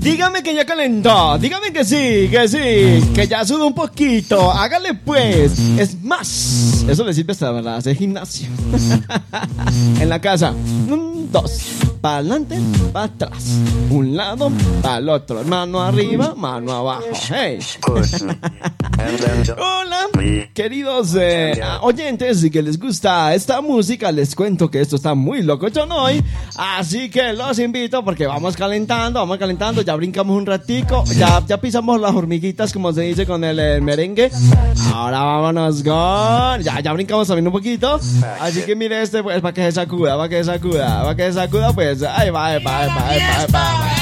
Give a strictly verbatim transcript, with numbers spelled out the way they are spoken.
Dígame que ya calentó, dígame que sí, que sí, que ya sudó un poquito, hágale pues. Es más, eso le sirve hasta para hacer gimnasio. En la casa, un, dos, para adelante, para atrás, un lado, para el otro, mano arriba, mano abajo. Hey. Hola, queridos eh, oyentes, y que les gusta esta música, les cuento que esto está muy locochón hoy, así que los invito porque vamos calentando, vamos calentando, ya brincamos un ratico, ya, ya pisamos las hormiguitas como se dice con el, el merengue, ahora vámonos con, ya, ya brincamos también un poquito, así que mire este pues para que se sacuda, para que se sacuda, para que se sacuda pues, ahí va, ahí va, ahí va, ahí va, ahí va, ahí va.